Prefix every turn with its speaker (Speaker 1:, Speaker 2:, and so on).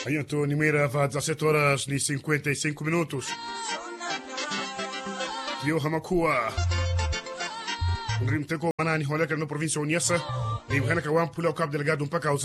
Speaker 1: Aí então, Nimeira vai 17 horas e 55 minutos. Kio Hamakua. Ngrim teko manani holeka no província Uniasa. Ni bhana ka wampula o cabo delegado mpaka